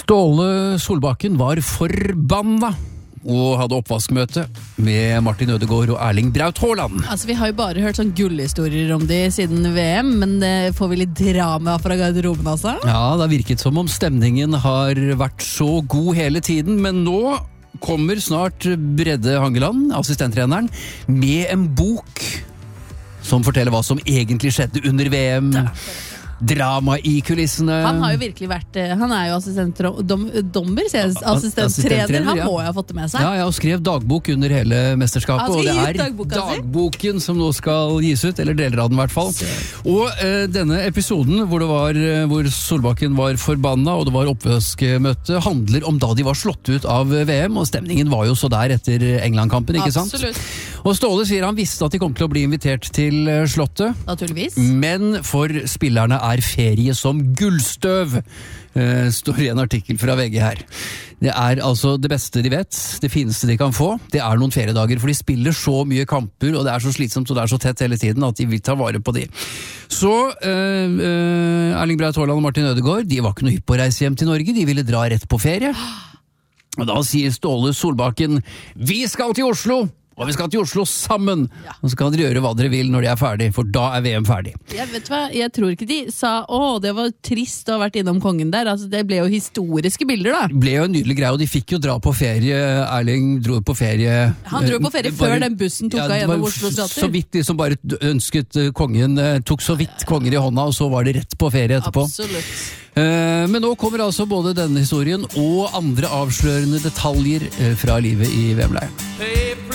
Ståle Solbakken var forbanna og hadde oppvaskmøte med Martin Ødegaard og Erling Braut Haaland. Altså, vi har jo bare hørt sånn gullhistorier om de siden VM, men får vi litt drama fra garderoben altså? Ja, det har virket som om stemningen har vært så god hele tiden, men nå kommer snart Bredde Hangeland, assistenttreneren, med en bok som forteller hva som egentlig skjedde under VM. Drama i kulissene. Han har jo virkelig vært, han er jo dommer, assistenttrener, han må jo ha fått det med seg. Ja, og skrev dagbok under hele mesterskapet, og det er dagboken som nå skal gis ut, eller deler av den i hvert fall. Og denne episoden hvor Solbakken var forbanna, og det var oppvaskmøte, handler om da de var slått ut av VM, og stemningen var jo så der etter England-kampen, ikke sant? Absolutt. Og Ståle sier han visste at de kom til å bli invitert til slottet. Naturligvis. Men for spillerne er ferie som gullstøv, står i en artikkel fra VG her. Det er altså det beste de vet, det fineste de kan få. Det er noen feriedager, for de spiller så mye kamper, og det er så slitsomt, og det er så tett hele tiden, at de vil ta vare på de. Så Erling Braut Haaland og Martin Ødegaard, de var ikke noe hypp på å reise hjem til Norge, de ville dra rett på ferie. Og da sier Ståle Solbakken, vi skal til Oslo! Og vi skal til Oslo sammen, og så kan dere gjøre hva dere vil når de er ferdig, for da er VM ferdig. Vet du hva, jeg tror ikke de sa, det var trist å ha vært innom kongen der, altså det ble jo historiske bilder da. Det ble jo en nydelig greie, og de fikk jo dra på ferie, Erling dro på ferie. Han dro på ferie før den bussen tok av gjennom Oslos gater. Så vidt de som bare ønsket kongen, tok så vidt kongen i hånda, og så var det rett på ferie etterpå. Absolutt. Men nå kommer altså både denne historien og andre avslørende detaljer fra livet i VM-leiren.